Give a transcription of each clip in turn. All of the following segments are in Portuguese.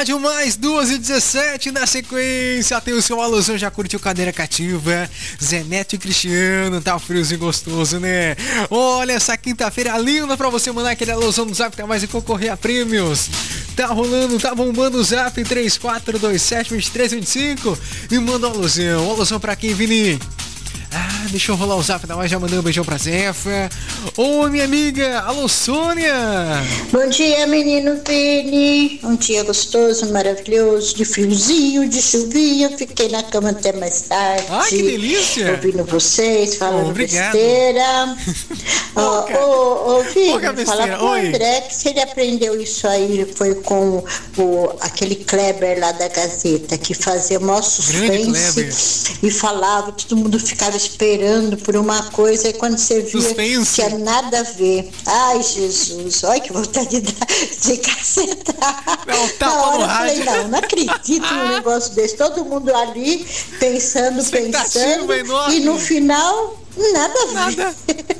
rádio mais 2h17 na sequência. Tem o seu alusão, já curtiu Cadeira Cativa? Zé Neto e Cristiano, tá friozinho gostoso, né? Olha, essa quinta-feira linda pra você mandar aquele alusão no zap, tá mais e concorrer a prêmios. Tá rolando, tá bombando o zap 34272325 e manda um alusão. Um alusão pra quem, Vini? Deixa eu rolar o zap da mais, já mandei um beijão pra Zefa. Ô, minha amiga, alô, Sônia. Bom dia, menino Vini. Um dia gostoso, maravilhoso, de friozinho, de chuvinha. Fiquei na cama até mais tarde. Ai, que delícia. Ouvindo vocês, falando obrigado. Besteira. Vini, fala pro Oi. André que se ele aprendeu isso aí foi com aquele Kleber lá da Gazeta, que fazia o maior suspense e falava, todo mundo ficava esperando por uma coisa e quando você via suspense. Tinha nada a ver. Ai, Jesus, olha que vontade de cacetar. Não, tá na hora no eu falei, rádio. não acredito num negócio desse. Todo mundo ali pensando e no final nada a ver. Nada.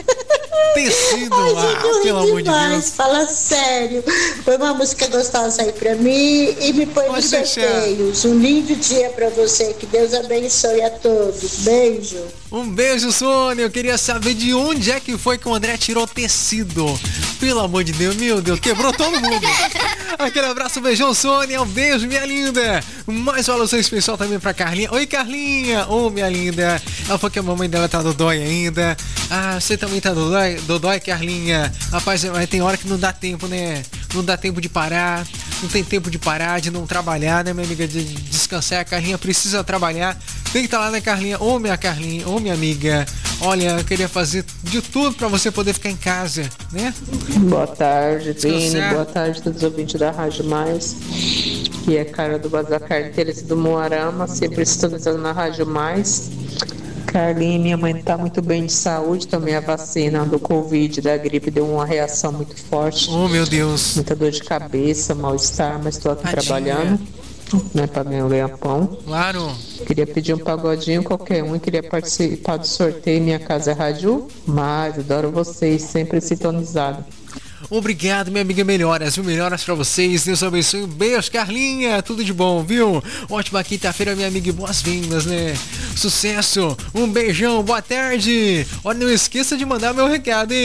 Tecido Ai, lá, gente, pelo amor de Deus. Fala sério. Foi uma música gostosa aí pra mim e me põe nos sorteios. Um lindo dia pra você. Que Deus abençoe a todos. Beijo. Um beijo, Sônia. Eu queria saber de onde é que foi que o André tirou tecido. Pelo amor de Deus, meu Deus, quebrou todo mundo. Aquele abraço, beijão, Sônia. Um beijo, minha linda. Mais uma alusão especial também pra Carlinha. Oi, Carlinha. Ô, minha linda. Ela falou que a mamãe dela tá dodói ainda. Você também tá dodói, Carlinha. Rapaz, mas tem hora que não dá tempo, né? Não dá tempo de parar. Não tem tempo de parar, de não trabalhar, né, minha amiga? De descansar. A Carlinha precisa trabalhar. Tem que estar lá, né, Carlinha? Ô, minha Carlinha. Ô, minha amiga. Olha, eu queria fazer de tudo pra você poder ficar em casa, né? Boa tarde, Vini. Boa tarde a todos os ouvintes da Rádio Mais. E é cara do Bazar Carteiras do Moarama, sempre sintonizando na Rádio Mais. Carlinha, minha mãe tá muito bem de saúde, também a vacina do Covid, da gripe, deu uma reação muito forte. Oh, meu Deus. Muita dor de cabeça, mal-estar, mas tô aqui trabalhando, né, pra ganhar o ganha-pão. Claro. Queria pedir um pagodinho qualquer um e queria participar do sorteio. Minha casa é Rádio Mais, adoro vocês, sempre sintonizado. Obrigado, minha amiga, melhoras, viu? Melhoras pra vocês, Deus abençoe, um beijo, Carlinha, tudo de bom, viu? Ótima quinta-feira, minha amiga, e boas-vindas, né? Sucesso, um beijão, boa tarde. Olha, não esqueça de mandar meu recado, hein?